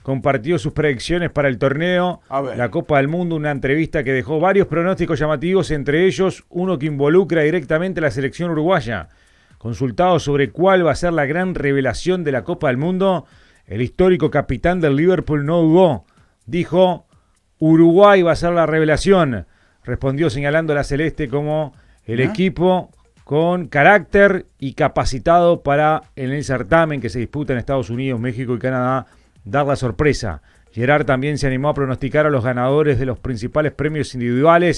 compartió sus predicciones para el torneo, la Copa del Mundo, una entrevista que dejó varios pronósticos llamativos, entre ellos uno que involucra directamente a la selección uruguaya. Consultado sobre cuál va a ser la gran revelación de la Copa del Mundo, el histórico capitán del Liverpool no dudó. Dijo, Uruguay va a ser la revelación. Respondió señalando a la Celeste como el equipo con carácter y capacitado para en el certamen que se disputa en Estados Unidos, México y Canadá dar la sorpresa. Gerard también se animó a pronosticar a los ganadores de los principales premios individuales